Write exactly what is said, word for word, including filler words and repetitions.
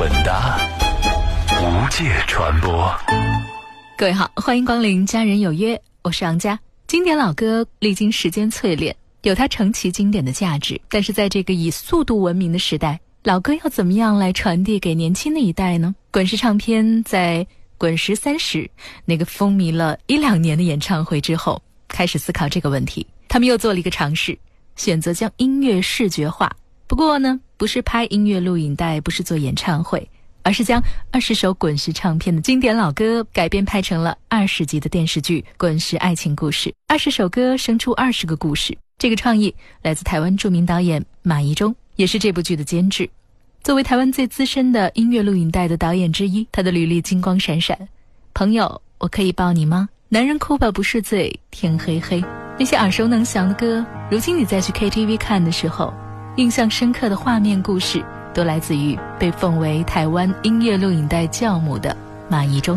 混搭，无界传播。 各位好，欢迎光临家人有约，我是杨佳。经典老歌历经时间淬炼，有它成其经典的价值，但是在这个以速度闻名的时代，老歌要怎么样来传递给年轻的一代呢？滚石唱片在滚石三十那个风靡了一两年的演唱会之后，开始思考这个问题。他们又做了一个尝试，选择将音乐视觉化。不过呢，不是拍音乐录影带，不是做演唱会，而是将二十首滚石唱片的经典老歌改编拍成了二十集的电视剧《滚石爱情故事》。二十首歌生出二十个故事，这个创意来自台湾著名导演马宜中，也是这部剧的监制。作为台湾最资深的音乐录影带的导演之一，他的履历金光闪闪。朋友，我可以抱你吗？男人哭吧不是罪，天黑黑。那些耳熟能详的歌，如今你再去 K T V 看的时候，印象深刻的画面故事都来自于被奉为台湾音乐录影带教母的马宜中。